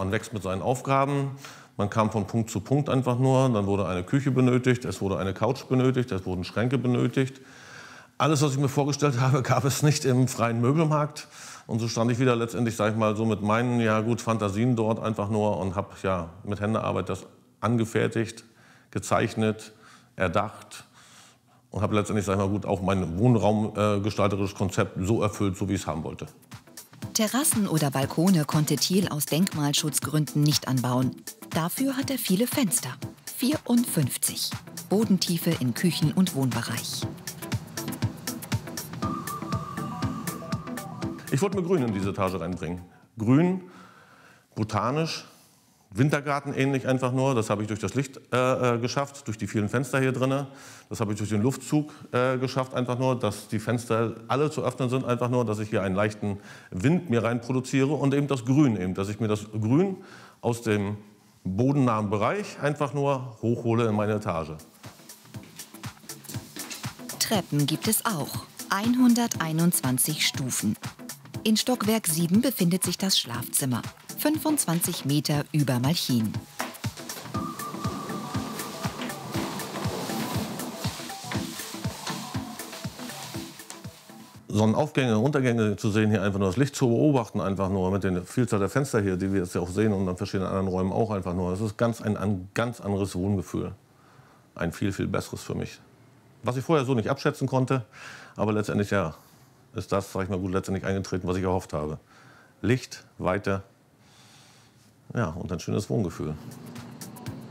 Man wächst mit seinen Aufgaben. Man kam von Punkt zu Punkt einfach nur. Dann wurde eine Küche benötigt, es wurde eine Couch benötigt, es wurden Schränke benötigt. Alles, was ich mir vorgestellt habe, gab es nicht im freien Möbelmarkt. Und so stand ich wieder letztendlich, sage ich mal, so mit meinen Fantasien dort einfach nur und habe mit Händearbeit das angefertigt, gezeichnet, erdacht und habe letztendlich, sage ich mal, auch mein wohnraumgestalterisches Konzept so erfüllt, so wie ich es haben wollte. Terrassen oder Balkone konnte Thiel aus Denkmalschutzgründen nicht anbauen. Dafür hat er viele Fenster. 54. Bodentiefe in Küchen- und Wohnbereich. Ich wollte mir Grün in diese Etage reinbringen. Grün, botanisch, Wintergarten ähnlich einfach nur. Das habe ich durch das Licht geschafft, durch die vielen Fenster hier drin. Das habe ich durch den Luftzug geschafft, einfach nur, dass die Fenster alle zu öffnen sind, einfach nur, dass ich hier einen leichten Wind mir rein produziere und eben das Grün eben, dass ich mir das Grün aus dem bodennahen Bereich einfach nur hochhole in meine Etage. Treppen gibt es auch. 121 Stufen. In Stockwerk 7 befindet sich das Schlafzimmer. 25 Meter über Malchin. Sonnenaufgänge und Untergänge zu sehen, hier einfach nur das Licht zu beobachten, einfach nur mit der Vielzahl der Fenster hier, die wir jetzt ja auch sehen und an verschiedenen anderen Räumen auch einfach nur. Das ist ein ganz anderes Wohngefühl. Ein viel, viel besseres für mich. Was ich vorher so nicht abschätzen konnte, aber letztendlich ist das, sag ich mal, gut letztendlich eingetreten, was ich erhofft habe. Licht, Weite, und ein schönes Wohngefühl.